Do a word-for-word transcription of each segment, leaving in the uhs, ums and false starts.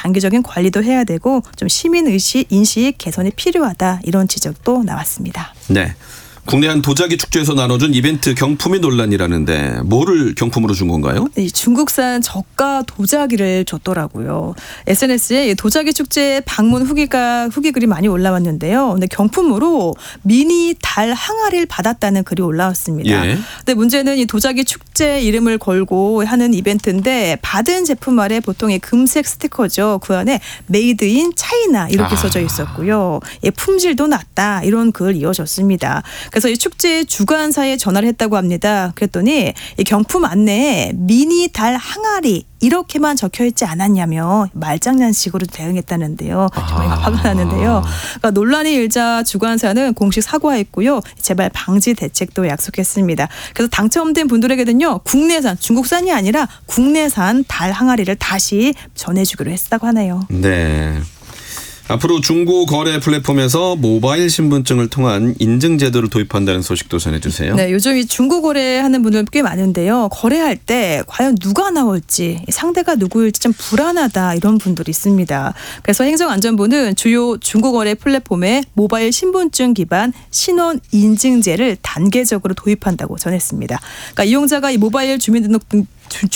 장기적인 관리도 해야 되고 좀 시민 의식 인식 개선이 필요하다 이런 지적도 나왔습니다. 네. 국내 한 도자기 축제에서 나눠준 이벤트 경품이 논란이라는데 뭐를 경품으로 준 건가요? 이 중국산 저가 도자기를 줬더라고요. 에스엔에스에 도자기 축제 방문 후기가 후기 글이 많이 올라왔는데요. 근데 경품으로 미니 달 항아리를 받았다는 글이 올라왔습니다. 예. 근데 문제는 이 도자기 축제 이름을 걸고 하는 이벤트인데 받은 제품 아래 보통 이 금색 스티커죠. 그 안에 메이드 인 차이나 이렇게 아. 써져 있었고요. 예, 품질도 낮다 이런 글 이어졌습니다. 그래서 이 축제 주관사에 전화를 했다고 합니다. 그랬더니 이 경품 안내에 미니 달 항아리 이렇게만 적혀있지 않았냐며 말장난식으로 대응했다는데요. 정말 아. 화가 나는데요. 그러니까 논란이 일자 주관사는 공식 사과했고요. 재발 방지 대책도 약속했습니다. 그래서 당첨된 분들에게는요. 국내산, 중국산이 아니라 국내산 달 항아리를 다시 전해주기로 했다고 하네요. 네. 앞으로 중고 거래 플랫폼에서 모바일 신분증을 통한 인증 제도를 도입한다는 소식도 전해주세요. 네, 요즘 이 중고 거래하는 분들 꽤 많은데요. 거래할 때 과연 누가 나올지 상대가 누구일지 좀 불안하다 이런 분들이 있습니다. 그래서 행정안전부는 주요 중고 거래 플랫폼에 모바일 신분증 기반 신원 인증제를 단계적으로 도입한다고 전했습니다. 그러니까 이용자가 이 모바일 주민등록증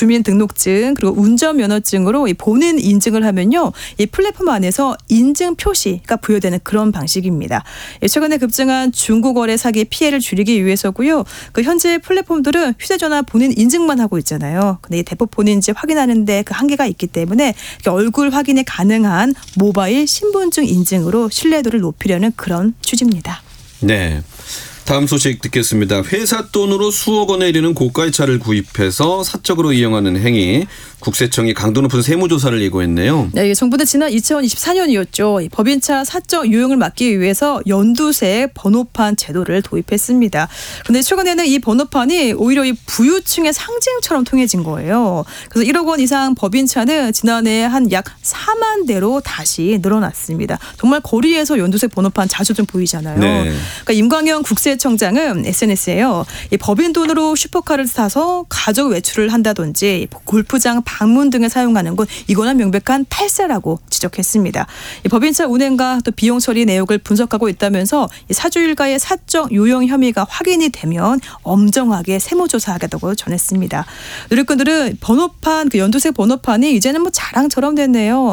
주민등록증 그리고 운전면허증으로 이 본인 인증을 하면요. 이 플랫폼 안에서 인증 표시가 부여되는 그런 방식입니다. 최근에 급증한 중고거래 사기 피해를 줄이기 위해서고요. 그 현재 플랫폼들은 휴대전화 본인 인증만 하고 있잖아요. 근데 이 대포 본인인지 확인하는데 그 한계가 있기 때문에 얼굴 확인이 가능한 모바일 신분증 인증으로 신뢰도를 높이려는 그런 취지입니다. 네. 다음 소식 듣겠습니다. 회사 돈으로 수억 원에 이르는 고가의 차를 구입해서 사적으로 이용하는 행위. 국세청이 강도 높은 세무조사를 예고했네요. 네, 정부는 지난 이천이십사 년이었죠. 법인차 사적 유용을 막기 위해서 연두색 번호판 제도를 도입했습니다. 그런데 최근에는 이 번호판이 오히려 이 부유층의 상징처럼 통해진 거예요. 그래서 일억 원 이상 법인차는 지난해 한 약 사만 대로 다시 늘어났습니다. 정말 거리에서 연두색 번호판 자주 좀 보이잖아요. 네. 그러니까 임광영 국세청장은 에스엔에스에요. 이 법인 돈으로 슈퍼카를 사서 가족 외출을 한다든지 골프장 방문 등에 사용하는 것 이거는 명백한 탈세라고 지적했습니다. 이 법인차 운행과 또 비용 처리 내역을 분석하고 있다면서 이 사주 일가의 사적 유용 혐의가 확인이 되면 엄정하게 세무조사하겠다고 전했습니다. 누리꾼들은 번호판 그 연두색 번호판이 이제는 뭐 자랑처럼 됐네요.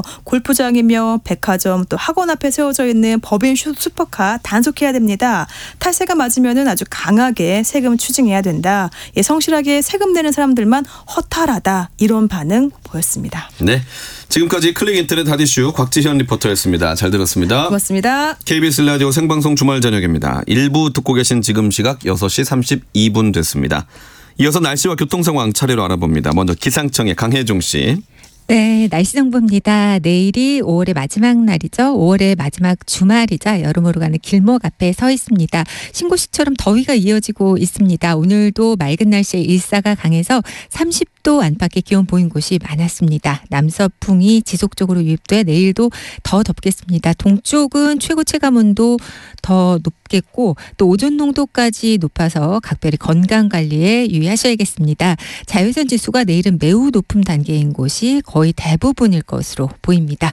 골프장이며 백화점 또 학원 앞에 세워져 있는 법인 슈퍼카 단속해야 됩니다. 탈세가 맞으면은 아주 강하게 세금 추징해야 된다. 예, 성실하게 세금 내는 사람들만 허탈하다 이런 반응 보였습니다. 네, 지금까지 클릭인터넷 핫이슈 곽지현 리포터였습니다. 잘 들었습니다. 고맙습니다. 케이비에스 라디오 생방송 주말 저녁입니다. 일부 듣고 계신 지금 시각 여섯 시 삼십이 분 됐습니다. 이어서 날씨와 교통 상황 차례로 알아봅니다. 먼저 기상청의 강혜종 씨. 네, 날씨 정보입니다. 내일이 오월의 마지막 날이죠. 오월의 마지막 주말이자 여름으로 가는 길목 앞에 서 있습니다. 신고시처럼 더위가 이어지고 있습니다. 오늘도 맑은 날씨에 일사가 강해서 삼십 도 안팎의 기온 보인 곳이 많았습니다. 남서풍이 지속적으로 유입돼 내일도 더 덥겠습니다. 동쪽은 최고 체감온도 더 높겠고 또 오존 농도까지 높아서 각별히 건강관리에 유의하셔야겠습니다. 자외선 지수가 내일은 매우 높은 단계인 곳이 거의 대부분일 것으로 보입니다.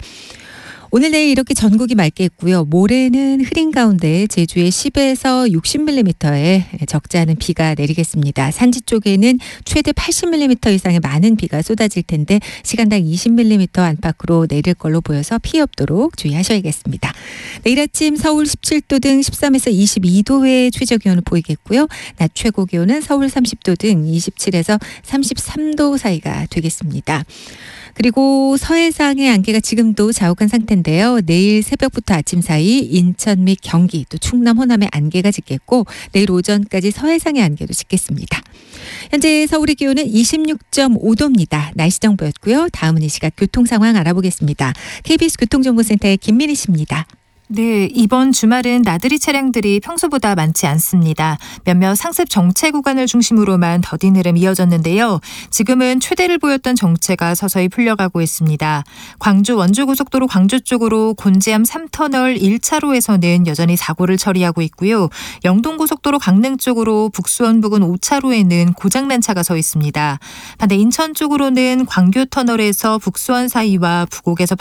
오늘 내일 이렇게 전국이 맑겠고요. 모레는 흐린 가운데 제주에 십에서 육십 밀리미터의 적지 않은 비가 내리겠습니다. 산지 쪽에는 최대 팔십 밀리미터 이상의 많은 비가 쏟아질 텐데 시간당 이십 밀리미터 안팎으로 내릴 걸로 보여서 피해 없도록 주의하셔야겠습니다. 내일 아침 서울 십칠 도 등 십삼에서 이십이 도의 최저기온을 보이겠고요. 낮 최고기온은 서울 삼십 도 등 이십칠에서 삼십삼 도 사이가 되겠습니다. 그리고 서해상의 안개가 지금도 자욱한 상태인데요. 내일 새벽부터 아침 사이 인천 및 경기 또 충남 호남에 안개가 짙겠고 내일 오전까지 서해상의 안개도 짙겠습니다. 현재 서울의 기온은 이십육 점 오 도입니다. 날씨 정보였고요. 다음은 이 시각 교통 상황 알아보겠습니다. 케이비에스 교통정보센터의 김민희 씨입니다. 네, 이번 주말은 나들이 차량들이 평소보다 많지 않습니다. 몇몇 상습 정체 구간을 중심으로만 더딘 흐름 이어졌는데요. 지금은 최대를 보였던 정체가 서서히 풀려가고 있습니다. 광주 원주고속도로 광주 쪽으로 곤지암 삼 터널 일 차로에서는 여전히 사고를 처리하고 있고요. 영동고속도로 강릉 쪽으로 북수원 부근 오 차로에는 고장난 차가 서 있습니다. 반대 인천 쪽으로는 광교터널에서 북수원 사이와 부곡에서